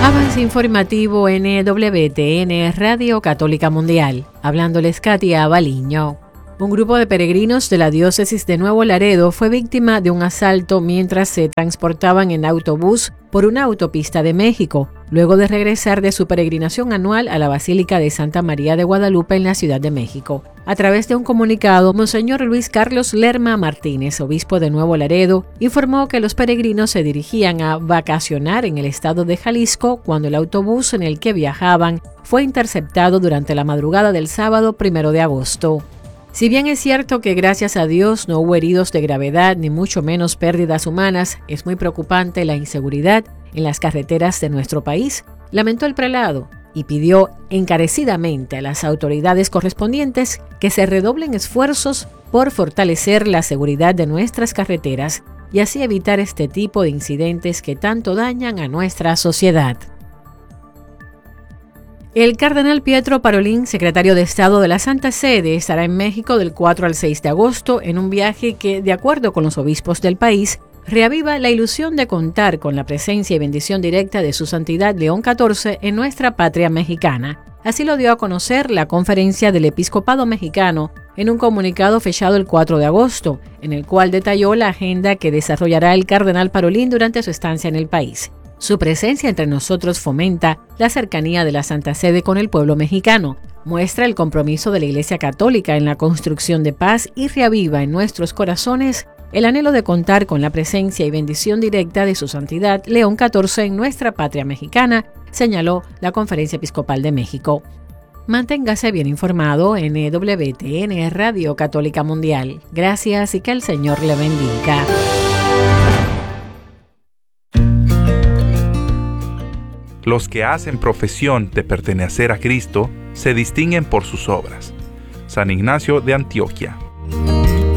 Avance informativo NWTN Radio Católica Mundial. Hablándoles Katia Baliño. Un grupo de peregrinos de la diócesis de Nuevo Laredo fue víctima de un asalto mientras se transportaban en autobús por una autopista de México, luego de regresar de su peregrinación anual a la Basílica de Santa María de Guadalupe en la Ciudad de México. A través de un comunicado, Monseñor Luis Carlos Lerma Martínez, obispo de Nuevo Laredo, informó que los peregrinos se dirigían a vacacionar en el estado de Jalisco cuando el autobús en el que viajaban fue interceptado durante la madrugada del sábado 1 de agosto. Si bien es cierto que gracias a Dios no hubo heridos de gravedad ni mucho menos pérdidas humanas, es muy preocupante la inseguridad en las carreteras de nuestro país, lamentó el prelado y pidió encarecidamente a las autoridades correspondientes que se redoblen esfuerzos por fortalecer la seguridad de nuestras carreteras y así evitar este tipo de incidentes que tanto dañan a nuestra sociedad. El cardenal Pietro Parolin, secretario de Estado de la Santa Sede, estará en México del 4 al 6 de agosto en un viaje que, de acuerdo con los obispos del país, reaviva la ilusión de contar con la presencia y bendición directa de su santidad León XIV en nuestra patria mexicana. Así lo dio a conocer la Conferencia del Episcopado Mexicano en un comunicado fechado el 4 de agosto, en el cual detalló la agenda que desarrollará el cardenal Parolin durante su estancia en el país. Su presencia entre nosotros fomenta la cercanía de la Santa Sede con el pueblo mexicano, muestra el compromiso de la Iglesia Católica en la construcción de paz y reaviva en nuestros corazones el anhelo de contar con la presencia y bendición directa de su santidad León XIV en nuestra patria mexicana, señaló la Conferencia Episcopal de México. Manténgase bien informado en WTN Radio Católica Mundial. Gracias y que el Señor le bendiga. Los que hacen profesión de pertenecer a Cristo se distinguen por sus obras. San Ignacio de Antioquia.